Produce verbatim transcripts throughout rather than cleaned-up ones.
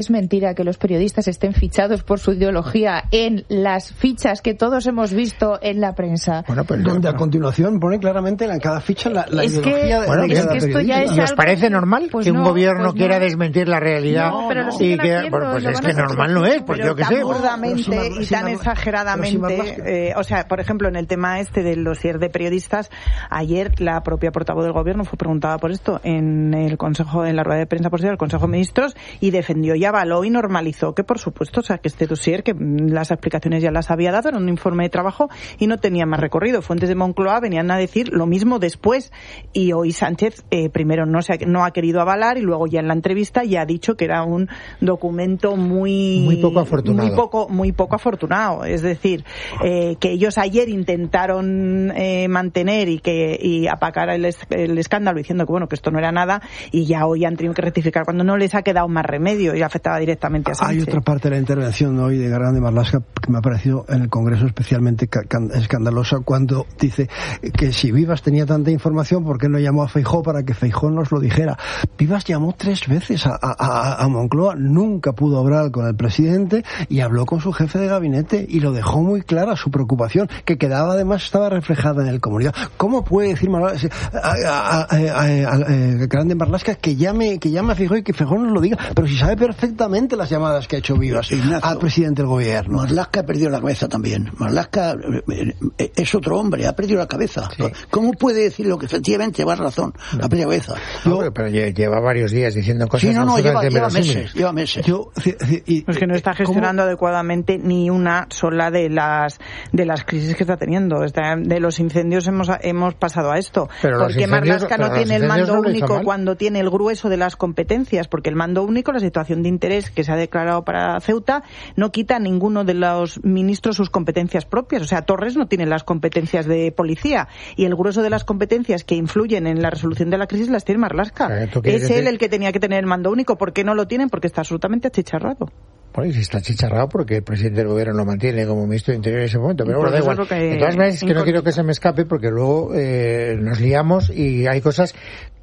Es mentira que los periodistas estén fichados por su ideología en las fichas que todos hemos visto en la prensa. Bueno, pero donde a continuación pone claramente en cada ficha la, la es ideología que, de, bueno, de es cada que esto periodista. ya es ¿Y os algo... parece normal pues que no, un gobierno pues quiera no. desmentir la realidad? No, pero lo y siguen que, haciendo, bueno, pues lo es van que a hacer normal no es, pues pero yo qué tan sé. burdamente Pero si y tan Mar- exageradamente, pero si Mar- eh, o sea, por ejemplo, en el tema este del dossier de periodistas, ayer la propia portavoz del gobierno fue preguntada por esto en el Consejo, en la rueda de prensa posterior del Consejo de Ministros, y defendió y avaló y normalizó que, por supuesto, o sea, que este dossier, que las explicaciones ya las había dado, era un informe de trabajo y no tenía más recorrido. Fuentes de Moncloa venían a decir lo mismo después, y hoy Sánchez eh, primero no se ha, no ha querido avalar y luego ya en la entrevista ya ha dicho que era un documento muy Muy poco afortunado. muy poco muy poco afortunado. Es decir, eh, que ellos ayer intentaron eh, mantener y que y apacar el, es, el escándalo diciendo que bueno, que esto no era nada, y ya hoy han tenido que rectificar cuando no les ha quedado más remedio y afectaba directamente a Sánchez. Hay otra parte de la intervención hoy de Grande Marlaska que me ha parecido en el Congreso especialmente ca- can- escandalosa, cuando dice que si Vivas tenía tanta información, ¿por qué no llamó a Feijóo para que Feijóo nos lo dijera? Vivas llamó tres veces a, a, a, a Moncloa, nunca pudo hablar con el presidente y habló con su jefe de gabinete y lo dejó muy clara su preocupación, que quedaba además, estaba reflejada en el comunicado. ¿Cómo puede decir Marlaska, a, a, a, a, a, a Grande Marlaska que llame, que llame a Feijóo y que Feijóo nos lo diga? Pero si sabe perfectamente las llamadas que ha hecho Vivas Ignacio, al presidente del gobierno. Marlaska ha perdido la cabeza también. Marlaska eh, es otro hombre, ha perdido la cabeza. Sí. ¿Cómo puede decir lo que efectivamente lleva razón? No. Ha perdido la cabeza. No, yo, pero lleva varios días diciendo cosas. Sí, no, no, lleva, lleva meses, lleva meses. Yo, y, es que no está gestionando ¿cómo? adecuadamente ni una sola de las de las crisis que está teniendo. Está, de los incendios hemos hemos pasado a esto. Pero porque Marlaska no tiene el mando no único cuando tiene el grueso de las competencias, porque el mando único, la situación de interés que se ha declarado para Ceuta, no quita a ninguno de los ministros sus competencias propias. O sea, Torres no tiene las competencias de policía y el grueso de las competencias que influyen en la resolución de la crisis las tiene Marlaska. O sea, es decir... él el que tenía que tener el mando único. ¿Por qué no lo tienen? Porque está absolutamente achicharrado. Bueno, y si está achicharrado porque el presidente del gobierno lo mantiene como ministro de Interior en ese momento. Pero bueno, da igual. Que... De todas maneras, es que no quiero que se me escape porque luego eh, nos liamos y hay cosas...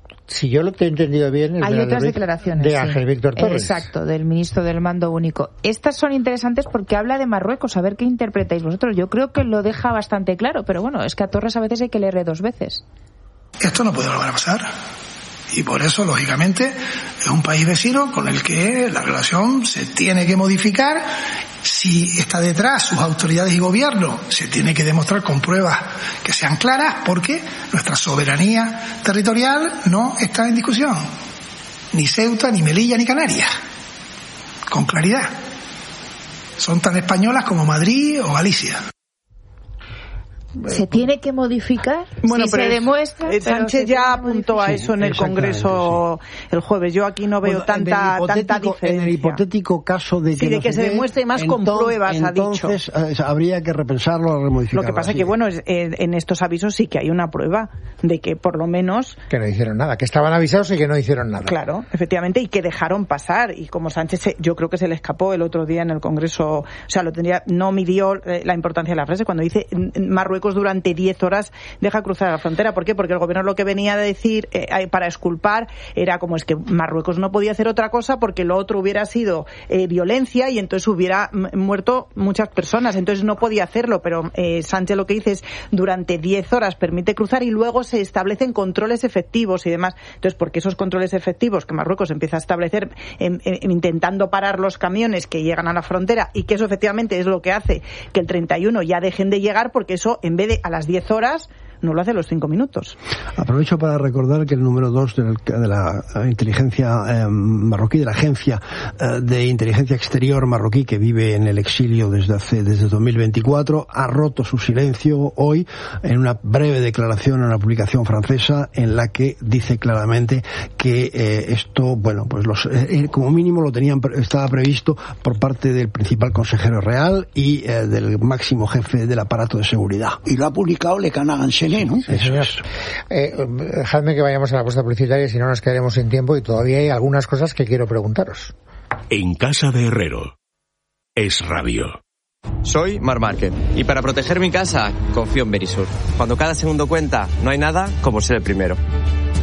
Si yo lo que he entendido bien... Es hay de otras de declaraciones. De Ángel sí. Víctor Torres. Exacto, del ministro del mando único. Estas son interesantes porque habla de Marruecos. A ver qué interpretáis vosotros. Yo creo que lo deja bastante claro, pero bueno, es que a Torres a veces hay que leerle dos veces. Esto no puede volver a pasar. Y por eso, lógicamente, es un país vecino con el que la relación se tiene que modificar. Si está detrás sus autoridades y gobierno, se tiene que demostrar con pruebas que sean claras, porque nuestra soberanía territorial no está en discusión. Ni Ceuta, ni Melilla, ni Canarias. Con claridad. Son tan españolas como Madrid o Galicia. ¿Se tiene que modificar? Bueno, si pero se demuestra. el Sánchez ya apuntó a eso en el Congreso sí. el jueves. Yo aquí no veo bueno, tanta, tanta diferencia. En el hipotético caso de que, sí, de que se dé, demuestre más entonces, con pruebas, ha dicho. Entonces habría que repensarlo, remodificarlo. Lo que pasa es que, bueno, es, eh, en estos avisos sí que hay una prueba de que por lo menos... Que no hicieron nada, que estaban avisados y que no hicieron nada. Claro, efectivamente, y que dejaron pasar. Y como Sánchez, se, yo creo que se le escapó el otro día en el Congreso, o sea, lo tendría, no midió eh, la importancia de la frase cuando dice Marruecos durante diez horas deja cruzar la frontera. ¿Por qué? Porque el gobierno lo que venía a decir eh, para exculpar era como es que Marruecos no podía hacer otra cosa porque lo otro hubiera sido eh, violencia y entonces hubiera m- muerto muchas personas, entonces no podía hacerlo, pero eh, Sánchez lo que dice es durante diez horas permite cruzar y luego se establecen controles efectivos y demás. Entonces, porque esos controles efectivos que Marruecos empieza a establecer en, en, intentando parar los camiones que llegan a la frontera, y que eso efectivamente es lo que hace que el treinta y uno ya dejen de llegar, porque eso en vez de a las diez horas no lo hace a los cinco minutos. Aprovecho para recordar que el número dos de, de la inteligencia eh, marroquí, de la agencia eh, de inteligencia exterior marroquí, que vive en el exilio desde hace desde dos mil veinticuatro, ha roto su silencio hoy en una breve declaración en una publicación francesa en la que dice claramente que eh, esto, bueno, pues los, eh, como mínimo lo tenían estaba previsto por parte del principal consejero real y eh, del máximo jefe del aparato de seguridad. Y lo ha publicado Le Canard. ¿No? Sí, señor. Eh, dejadme que vayamos a la puesta publicitaria, si no nos quedaremos sin tiempo y todavía hay algunas cosas que quiero preguntaros. En casa de Herrero. Es radio. Soy Mar Márquez y para proteger mi casa confío en Verisur. Cuando cada segundo cuenta, no hay nada como ser el primero.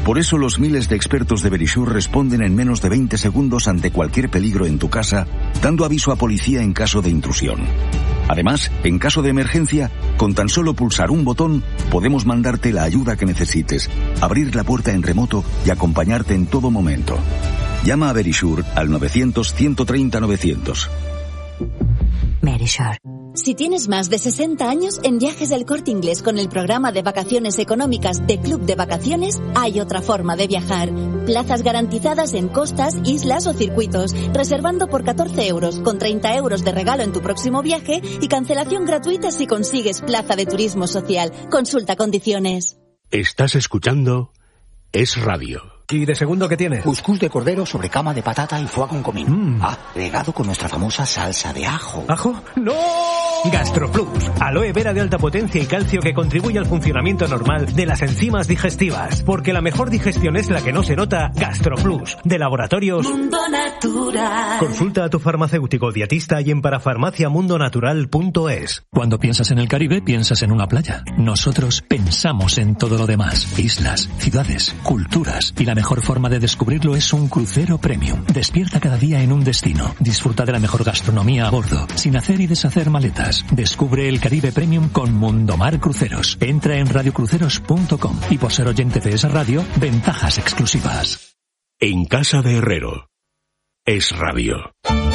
Por eso los miles de expertos de Verisure responden en menos de veinte segundos ante cualquier peligro en tu casa, dando aviso a policía en caso de intrusión. Además, en caso de emergencia, con tan solo pulsar un botón, podemos mandarte la ayuda que necesites, abrir la puerta en remoto y acompañarte en todo momento. Llama a Verisure al novecientos, ciento treinta, novecientos. Verisure. Si tienes más de sesenta años, en Viajes del Corte Inglés con el programa de vacaciones económicas de Club de Vacaciones, hay otra forma de viajar. Plazas garantizadas en costas, islas o circuitos, reservando por catorce euros, con treinta euros de regalo en tu próximo viaje y cancelación gratuita si consigues plaza de turismo social. Consulta condiciones. Estás escuchando Es Radio. ¿Y de segundo qué tienes? Cuscús de cordero sobre cama de patata y foie con comino. Mm. Agregado con nuestra famosa salsa de ajo. ¿Ajo? ¡No! GastroPlus. Aloe vera de alta potencia y calcio que contribuye al funcionamiento normal de las enzimas digestivas. Porque la mejor digestión es la que no se nota. GastroPlus. De Laboratorios Mundo Natural. Consulta a tu farmacéutico dietista y en parafarmacia mundo natural punto es. Cuando piensas en el Caribe, piensas en una playa. Nosotros pensamos en todo lo demás. Islas, ciudades, culturas. Y la mejor forma de descubrirlo es un crucero premium. Despierta cada día en un destino. Disfruta de la mejor gastronomía a bordo, sin hacer y deshacer maletas. Descubre el Caribe Premium con Mundomar Cruceros. Entra en radio cruceros punto com y por ser oyente de esa radio, ventajas exclusivas. En casa de Herrero. Es Radio.